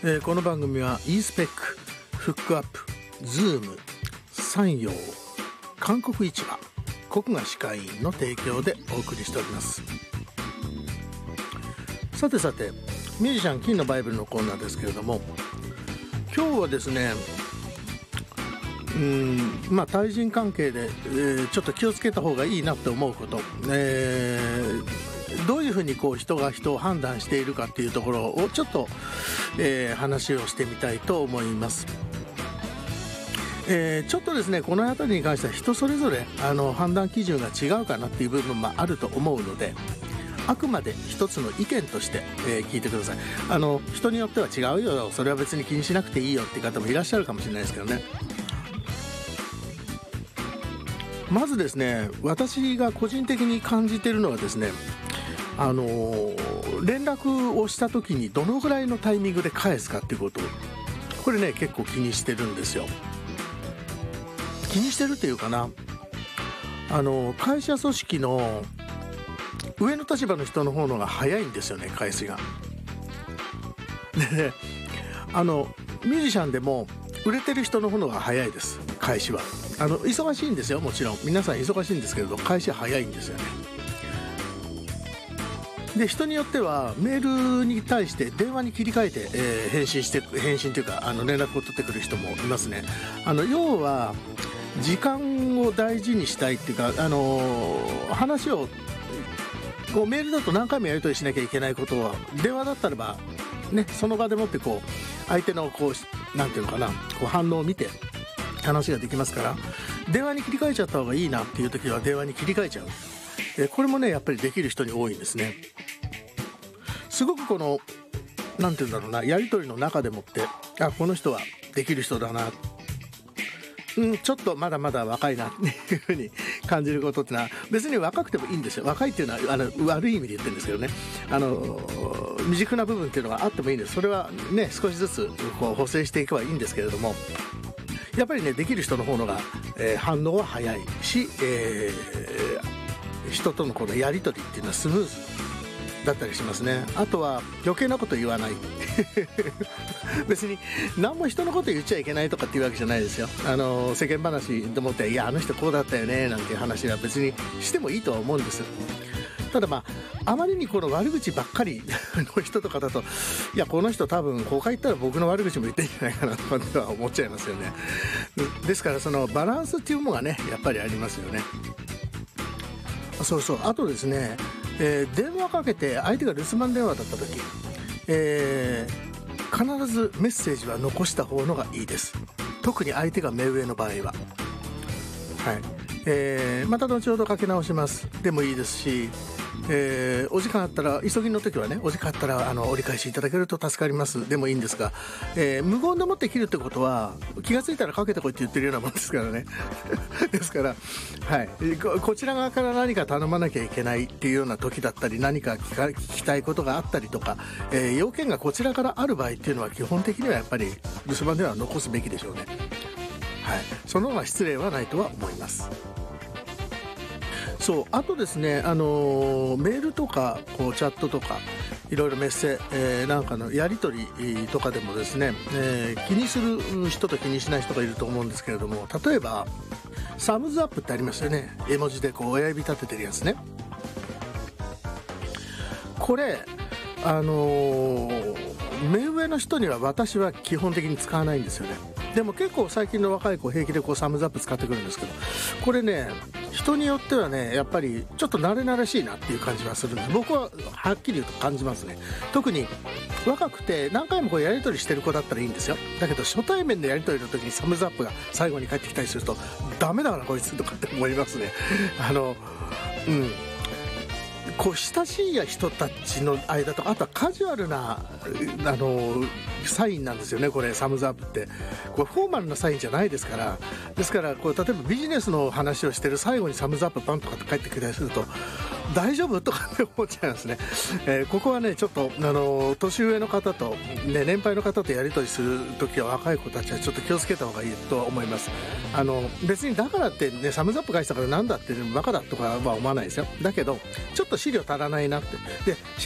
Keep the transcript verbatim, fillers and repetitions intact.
えー、この番組は e スペック、フックアップ、ズーム、山陽、韓国市場、国賀歯科医院の提供でお送りしております。さてさて、ミュージシャン金のバイブルのコーナーですけれども、今日はですね、うーんまあ対人関係で、えー、ちょっと気をつけた方がいいなって思うこと、えー、どういうふうにこう人が人を判断しているかっていうところをちょっと、えー、話をしてみたいと思います。えー、ちょっとですね、この辺りに関しては人それぞれあの判断基準が違うかなっていう部分もあると思うので、あくまで一つの意見として、えー、聞いてください。あの人によっては違うよ、それは別に気にしなくていいよっていう方もいらっしゃるかもしれないですけどね。まずですね、私が個人的に感じているのはですね、あのー、連絡をした時にどのぐらいのタイミングで返すかっていうこと、これね結構気にしてるんですよ。気にしてるっていうかな、あの会社組織の上の立場の人の方のが早いんですよね、返しが。でね、あのミュージシャンでも売れてる人の方が早いです、返しは。あの忙しいんですよ、もちろん皆さん忙しいんですけれど、返しは早いんですよね。で人によってはメールに対して電話に切り替えて、えー、返信して返信というかあの連絡を取ってくる人もいますね。あの要は時間を大事にしたいっていうか、あのー、話をこうメールだと何回もやり取りしなきゃいけないことは電話だったらば、ね、その場でもってこう相手のこうなんていうのかな、こう反応を見て話ができますから、電話に切り替えちゃった方がいいなっていう時は電話に切り替えちゃう。えこれもねやっぱりできる人に多いんですね。すごくこのなんていうんだろうな、やり取りの中でもって、あ、この人はできる人だな、うん、ちょっとまだまだ若いなっていうふうに感じることってのは、別に若くてもいいんですよ。若いっていうのはあの悪い意味で言ってるんですけどね、あの未熟な部分っていうのがあってもいいんです。それはね少しずつこう補正していけばいいんですけれども、やっぱりねできる人の方のが、えー、反応は早いし、えー、人とのこのやり取りっていうのはスムーズだったりしますね。あとは余計なこと言わない別に何も人のこと言っちゃいけないとかっていうわけじゃないですよ。あの世間話でもって、いやあの人こうだったよねなんていう話は別にしてもいいとは思うんです。ただまああまりにこの悪口ばっかりの人とかだと、いやこの人多分他行ったら僕の悪口も言ってんじゃないかなとかっては思っちゃいますよね。ですからそのバランスっていうものがねやっぱりありますよね。そうそう、あとですね、えー、電話かけて相手が留守番電話だった時、えー、必ずメッセージは残した方のがいいです。特に相手が目上の場合は、はい、えー、また後ほどかけ直しますでもいいですし、えー、お時間あったら、急ぎの時はね、お時間あったらあの折り返しいただけると助かりますでもいいんですが、えー、無言でもって切るってことは気がついたらかけてこいって言ってるようなもんですからねですから、はい、こ, こちら側から何か頼まなきゃいけないっていうような時だったり、何か聞, か聞きたいことがあったりとか、えー、要件がこちらからある場合っていうのは基本的にはやっぱり留守番では残すべきでしょうね。はい、その方が失礼はないとは思います。そう、あとですね、あのー、メールとかこうチャットとかいろいろメッセ、えー、なんかのやり取りとかでもですね、えー、気にする人と気にしない人がいると思うんですけれども、例えばサムズアップってありますよね。絵文字でこう親指立ててるやつね。これあのー、目上の人には私は基本的に使わないんですよね。でも結構最近の若い子平気でこうサムズアップ使ってくるんですけど、これね人によってはねやっぱりちょっと慣れ慣れしいなっていう感じはするんです。僕ははっきり言うと感じますね。特に若くて何回もこうやり取りしてる子だったらいいんですよ。だけど初対面でやり取りの時にサムズアップが最後に返ってきたりすると、ダメだなこいつとかって思いますね。あのうんこう親しい人たちの間と、あとはカジュアルなあのサインなんですよね。これサムズアップってこれフォーマルなサインじゃないですから、ですからこう例えばビジネスの話をしてる最後にサムズアップパンとかって返ってきたりすると、大丈夫とかって思っちゃいますね。えー、ここはねちょっとあの年上の方と、ね、年配の方とやり取りするときは若い子たちはちょっと気をつけた方がいいとは思います。あの別にだからってねサムズアップ返したからなんだってバカだとかは思わないですよ。だけどちょっと資料足らないなって、で